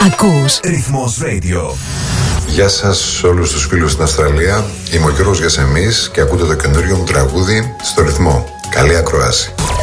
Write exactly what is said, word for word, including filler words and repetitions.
Ακούς Ρυθμός Radio. Γεια σας όλους τους φίλους στην Αυστραλία. Είμαι ο Γιώργος Γιασεμής και ακούτε το καινούριο μου τραγούδι στο Ρυθμό. Καλή ακρόαση.